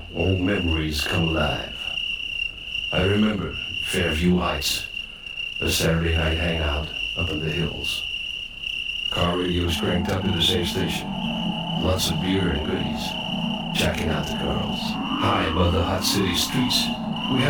old memories come alive. I remember Fairview Heights, a Saturday night hangout up in the hills. Car radios cranked up to the same station. Lots of beer and goodies. Checking out the girls. High above the hot city streets,